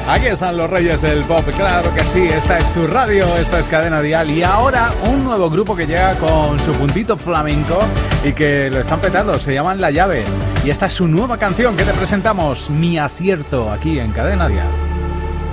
Aquí están los reyes del pop, claro que sí, esta es tu radio, esta es Cadena Dial. Y ahora un nuevo grupo que llega con su puntito flamenco y que lo están petando, se llaman La Llave. Y esta es su nueva canción que te presentamos, Mi Acierto, aquí en Cadena Dial.